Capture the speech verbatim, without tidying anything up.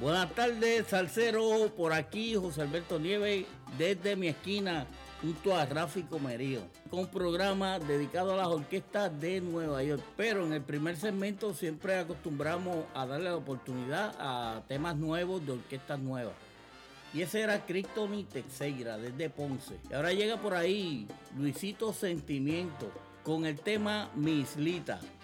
Buenas tardes, salsero, por aquí José Alberto Nieves, desde mi esquina, junto a Rafi Comerío, con un programa dedicado a las orquestas de Nueva York. Pero en el primer segmento siempre acostumbramos a darle la oportunidad a temas nuevos de orquestas nuevas. Y ese era Criston Teixeira, desde Ponce. Y ahora llega por ahí Luisito Sentimiento, con el tema Mi Islita.